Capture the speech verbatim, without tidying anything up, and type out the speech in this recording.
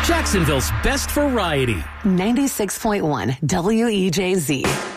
Jacksonville's best variety. ninety-six point one W E J Z.